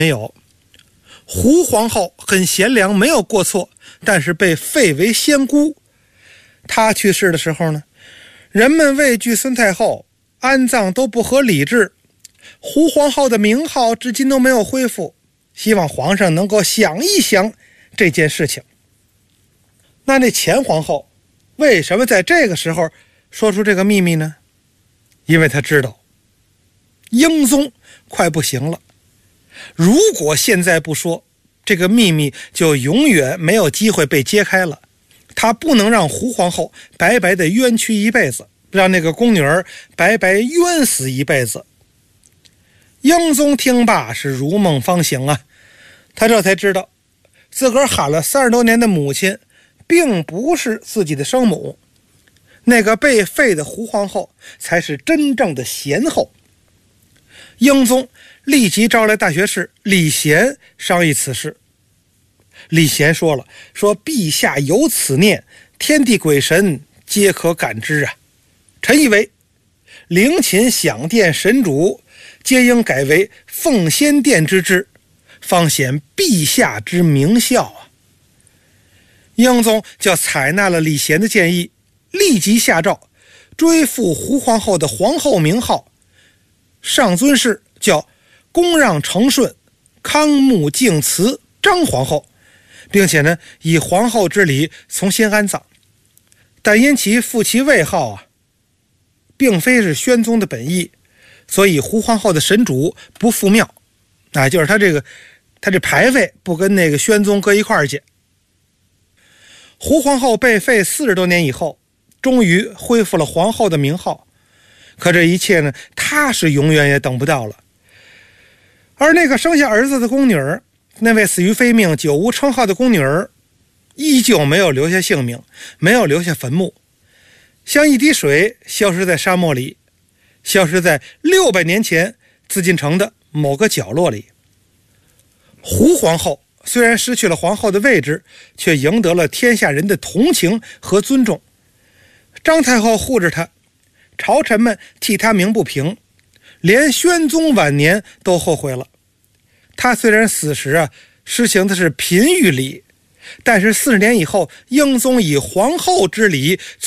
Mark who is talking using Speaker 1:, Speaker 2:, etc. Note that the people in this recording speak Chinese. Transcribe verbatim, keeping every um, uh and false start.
Speaker 1: 没有。胡皇后很贤良，没有过错，但是被废为仙姑。她去世的时候呢，人们畏惧孙太后，安葬都不合礼制，胡皇后的名号至今都没有恢复，希望皇上能够想一想这件事情。那那前皇后为什么在这个时候说出这个秘密呢？因为她知道英宗快不行了，如果现在不说，这个秘密就永远没有机会被揭开了。他不能让胡皇后白白的冤屈一辈子，让那个宫女儿白白冤死一辈子。英宗听罢是如梦方醒啊，他这才知道自个儿喊了三十多年的母亲并不是自己的生母，那个被废的胡皇后才是真正的贤后。英宗立即招来大学士李贤商议此事。李贤说了，说陛下有此念，天地鬼神皆可感知啊。臣以为陵寝享殿神主皆应改为奉先殿之制，方显陛下之明孝啊。英宗就采纳了李贤的建议，立即下诏追复胡皇后的皇后名号，上尊谥叫恭让承顺康穆敬慈张皇后，并且呢以皇后之礼重新安葬。但因其复其位号啊，并非是宣宗的本意，所以胡皇后的神主不复庙啊，就是他这个他这牌位不跟那个宣宗搁一块儿去。胡皇后被废四十多年以后，终于恢复了皇后的名号，可这一切呢，她是永远也等不到了。而那个生下儿子的宫女儿，那位死于非命、久无称号的宫女儿，依旧没有留下姓名，没有留下坟墓，像一滴水消失在沙漠里，消失在六百年前紫禁城的某个角落里。胡皇后虽然失去了皇后的位置，却赢得了天下人的同情和尊重。张太后护着她，朝臣们替她鸣不平，连宣宗晚年都后悔了。他虽然死时啊实行的是嫔御礼，但是四十年以后，英宗以皇后之礼